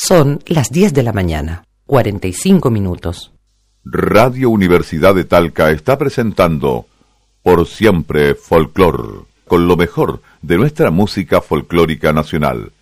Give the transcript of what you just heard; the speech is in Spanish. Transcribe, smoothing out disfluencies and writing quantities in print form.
Son las 10 de la mañana, 45 minutos. Radio Universidad de Talca está presentando Por Siempre Folclor, con lo mejor de nuestra música folclórica nacional.